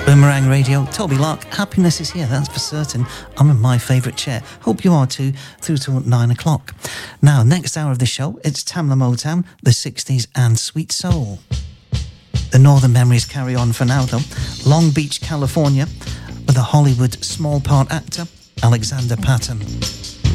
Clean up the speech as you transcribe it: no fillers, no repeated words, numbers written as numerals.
Boomerang Radio, Toby Lark, happiness is here, that's for certain. I'm in my favourite chair. Hope you are too, through till 9 o'clock. Now, next hour of the show, it's Tamla Motown, the 60s and Sweet Soul. The Northern Memories carry on for now though. Long Beach, California, with a Hollywood small part actor, Alexander Patton.